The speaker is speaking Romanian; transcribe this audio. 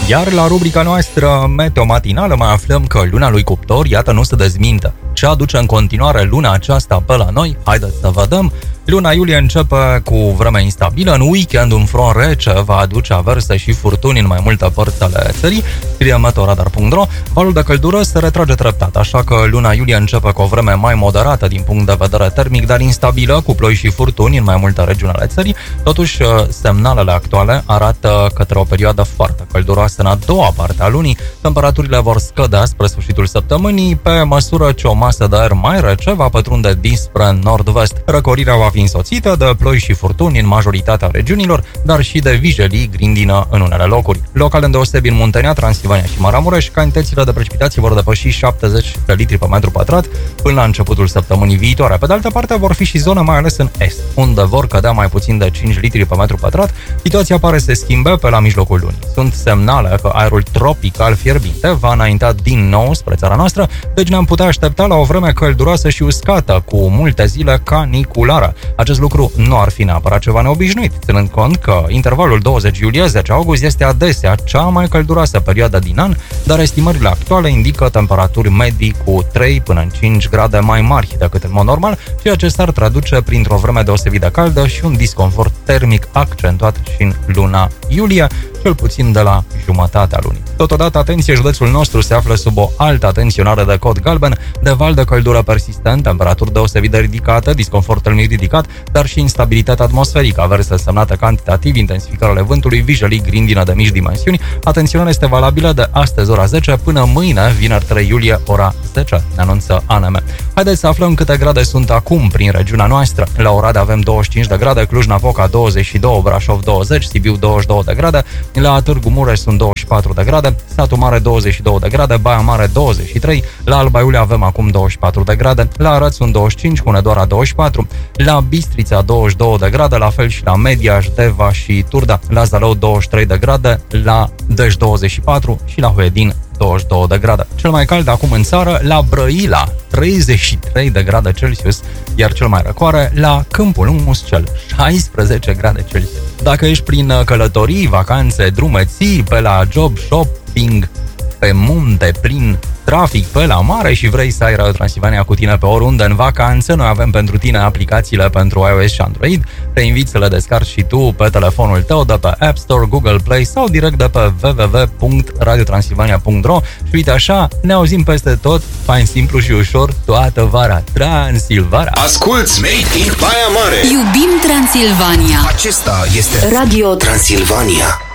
Iar la rubrica noastră meteo matinală mai aflăm că luna lui Cuptor, iată, nu se dezmintă. Ce aduce în continuare luna aceasta pe la noi? Haideți să vedem. Luna iulie începe cu vreme instabilă. În weekend un front rece va aduce averse și furtuni în mai multe părți ale țării. Scrie meteoradar.ro. Valul de căldură se retrage treptat, așa că luna iulie începe cu o vreme mai moderată din punct de vedere termic, dar instabilă, cu ploi și furtuni în mai multe regiuni ale țării. Totuși, semnalele actuale arată către o perioadă foarte călduroasă în a doua parte a lunii. Temperaturile vor scădea spre sfârșitul săptămânii, pe măsură ce o masă de aer mai rece va pătrunde dinspre nord-vest. Răcorirea va fi însoțită de ploi și furtuni în majoritatea regiunilor, dar și de vijelii, grindină în unele locuri. Local îndeosebi în Muntenia, Transilvania și Maramureș, cantitățile de precipitații vor depăși 70 de litri pe metru pătrat până la începutul săptămânii viitoare. Pe de altă parte, vor fi și zone mai ales în est, unde vor cădea mai puțin de 5 litri pe metru pătrat. Situația pare să se schimbe pe la mijlocul lunii. Sunt semnale că aerul tropical fierbinte va înainta din nou spre țara noastră, deci ne-am putea aștepta la o vreme călduroasă și uscată, cu multe zile caniculară. Acest lucru nu ar fi neapărat ceva neobișnuit, ținând cont că intervalul 20 iulie-10 august este adesea cea mai călduroasă perioadă din an, dar estimările actuale indică temperaturi medii cu 3 până în 5 grade mai mari decât în mod normal, ceea ce s-ar traduce printr-o vreme deosebit de caldă și un disconfort termic accentuat și în luna iulie, cel puțin de la jumătatea lunii. Totodată, atenție, județul nostru se află sub o altă atenționare de cod galben, de val de căldură persistent, temperaturi deosebit de ridicate, disconfort termic ridicat, dar și instabilitate atmosferică, averse semnate cantitativ, intensificarea vântului, vijelii, grindină de mici dimensiuni. Atenționarea este valabilă de astăzi ora 10 până mâine, vineri 3 iulie, ora 10, ne anunță ANM. Haideți să aflăm câte grade sunt acum prin regiunea noastră. La Oradea avem 25 de grade, Cluj-Napoca 22, Brașov 20, Sibiu 22 de grade, la Târgu Mureș sunt 24 de grade, Satu Mare 22 de grade, Baia Mare 23, la Alba Iulia avem acum 24 de grade, la Arăt sunt 25, Hunedoara 24, la Bistrița 22 de grade, la fel și la Mediaș, Deva și Turda, la Zalău 23 de grade, la Dej 24 și la Huedin 22 de grade. Cel mai cald acum în țară, la Brăila, 33 de grade Celsius, iar cel mai răcoare la Câmpul Muscel, 16 grade Celsius. Dacă ești prin călătorii, vacanțe, drumeții, pe la job, shopping, pe munte, prin trafic, pe la mare și vrei să ai Radio Transilvania cu tine pe oriunde în vacanță, noi avem pentru tine aplicațiile pentru iOS și Android. Te invit să le descarci și tu pe telefonul tău de pe App Store, Google Play sau direct de pe www.radiotransilvania.ro. Și uite așa, ne auzim peste tot, fain, simplu și ușor, toată vara. Transilvania! Asculți Made in Baia Mare! Iubim Transilvania! Acesta este Radio Transilvania.